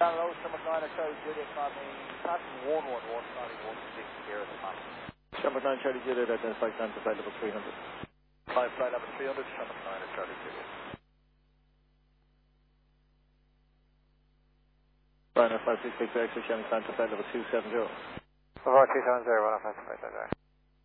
Hello, Summer 9 Charlie Juliet, climbing passing 111, starting 160 here at the moment. Summer 9 Charlie Juliet, identified time to flight level 300. Flight level 300, Summer 9 Charlie Juliet. Ryanair 566 exit, Shannon time to flight level 270. 270, 105,